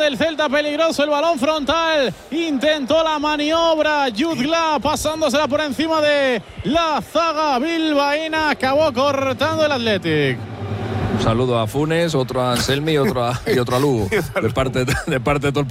del Celta, peligroso el balón frontal. Intentó la maniobra Jutgla, pasándosela por encima de la zaga bilbaína. Acabó cortando el Athletic. Un saludo a Funes, otro a Anselmi y otro a Lugo. De parte de todo el